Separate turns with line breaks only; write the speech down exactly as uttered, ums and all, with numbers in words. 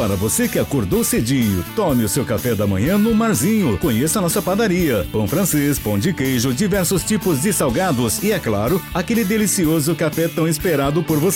Para você que acordou cedinho, tome o seu café da manhã no Marzinho. Conheça a nossa padaria. Pão francês, pão de queijo, diversos tipos de salgados e, é claro, aquele delicioso café tão esperado por você.